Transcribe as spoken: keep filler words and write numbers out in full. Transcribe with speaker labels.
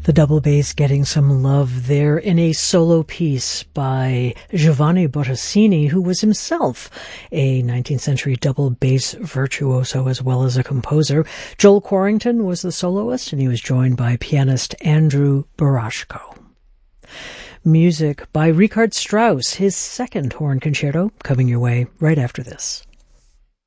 Speaker 1: The double bass getting some love there in a solo piece by Giovanni Bottesini, who was himself a nineteenth century double bass virtuoso as well as a composer. Joel Quarrington was the soloist, and he was joined by pianist Andrew Barashko. Music by Richard Strauss, his second horn concerto, coming your way right after this.